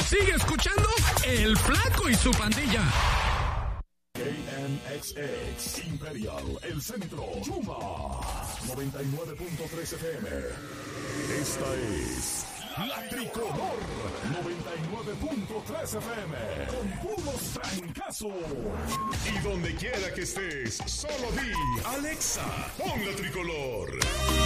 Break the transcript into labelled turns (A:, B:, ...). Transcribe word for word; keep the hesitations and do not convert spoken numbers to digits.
A: Sigue escuchando El Flaco y su Pandilla.
B: K N X X, Imperial, El Centro, Chuma, noventa y nueve punto tres F M. Esta es La Tricolor, noventa y nueve punto tres F M, con puros trancazos. Y donde quiera que estés, solo di, Alexa, pon La Tricolor.